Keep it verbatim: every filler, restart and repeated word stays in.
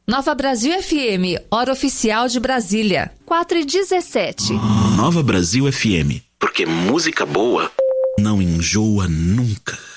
Nova Brasil F M, hora oficial de Brasília, quatro e dezessete. Nova Brasil F M, porque música boa não enjoa nunca.